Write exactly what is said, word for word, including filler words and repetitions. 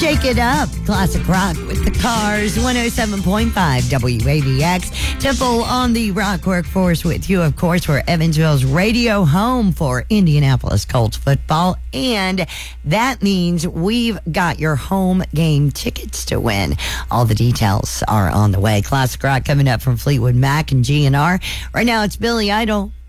Shake it up. Classic rock with the Cars. one oh seven point five W A B X. Temple on the Rock Workforce with you, of course. We're Evansville's radio home for Indianapolis Colts football. And that means we've got your home game tickets to win. All the details are on the way. Classic rock coming up from Fleetwood Mac and G N R. Right now, it's Billy Idol.